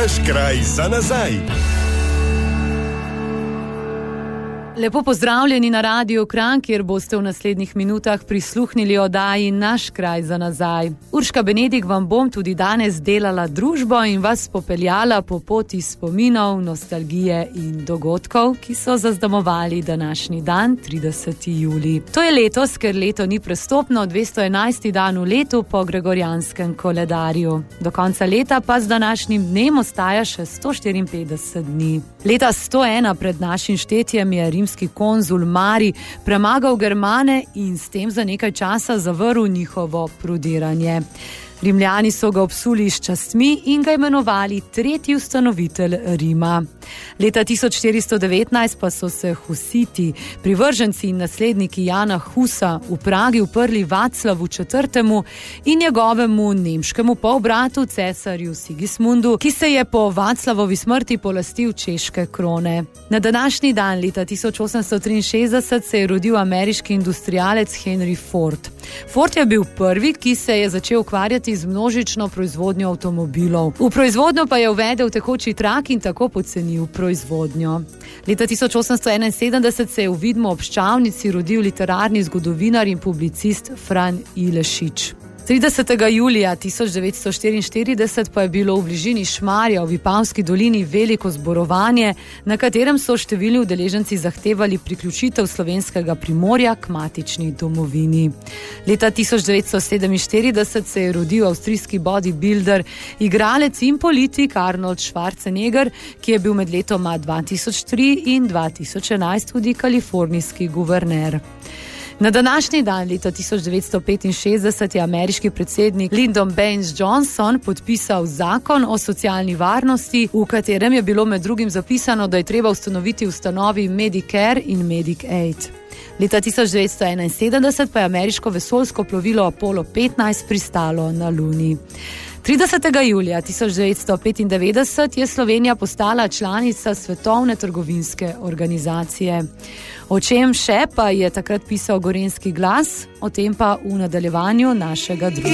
Naš kraj za nazaj. Lepo pozdravljeni na Radiu Kranj, kjer boste v naslednjih minutah prisluhnili oddaji Naš kraj za nazaj. Urška Benedik vam bom tudi danes delala družbo in vas popeljala po poti spominov, nostalgije in dogodkov, ki so zaznamovali današnji dan, 30. julij. To je letos, ker leto ni prestopno, 211. dan v letu po gregorjanskem koledarju. Do konca leta pa z današnjim dnem ostaja še 154 dni. Leta 101 pred našim štetjem je rimski konzul Mari premagal Germane in s tem za nekaj časa zavrl njihovo prodiranje. Rimljani so ga obsuli s častmi in ga imenovali tretji ustanovitelj Rima. Leta 1419 pa so se husiti, privrženci in nasledniki Jana Husa, v Pragi uprli Vaclavu IV. In njegovemu nemškemu polbratu cesarju Sigismundu, ki se je po Vaclavovi smrti polastil češke krone. Na današnji dan leta 1863 se je rodil ameriški industrialec Henry Ford. Ford je bil prvi, ki se je začel ukvarjati z množično proizvodnjo avtomobilov. V proizvodnjo pa je uvedel tekoči trak in tako pocenil proizvodnjo. Leta 1871 se je v Vidmu ob Ščavnici rodil literarni zgodovinar in publicist Fran Ilešič. 30. julija 1944 pa je bilo v bližini Šmarja v Vipavski dolini veliko zborovanje, na katerem so številni udeleženci zahtevali priključitev slovenskega Primorja k matični domovini. Leta 1947 se je rodil avstrijski bodybuilder, igralec in politik Arnold Schwarzenegger, ki je bil med letoma 2003 in 2011 tudi kalifornijski guverner. Na današnji dan leta 1965 je ameriški predsednik Lyndon Baines Johnson podpisal zakon o socialni varnosti, v katerem je bilo med drugim zapisano, da je treba ustanoviti ustanovi Medicare in Medicaid. Leta 1971 pa je ameriško vesoljsko plovilo Apollo 15 pristalo na Luni. 30. julija 1995 je Slovenija postala članica Svetovne trgovinske organizacije. O čem še pa je takrat pisal Gorenjski glas, o tem pa v nadaljevanju našega druženja.